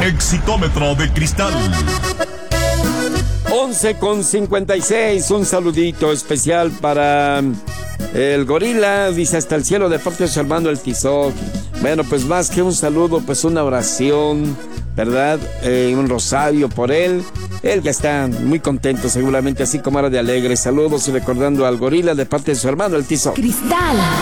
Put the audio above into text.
Exitómetro de cristal. 11:56, un saludito especial para el gorila, dice hasta el cielo de parte de su hermano el Tizoc. Bueno, pues más que un saludo, pues una oración, ¿verdad? Un rosario por él. Él ya está muy contento seguramente, así como era de alegre. Saludos y recordando al gorila de parte de su hermano el Tizoc. Cristal.